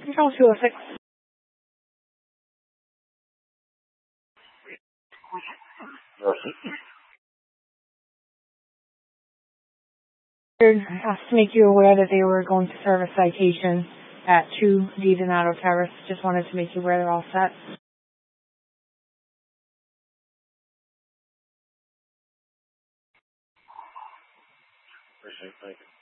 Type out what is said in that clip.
Control 206. Asked to make you aware that they were going to serve a citation at 2 D Donato Terrace. Just wanted to make you aware they're all set. Appreciate it. Thank you.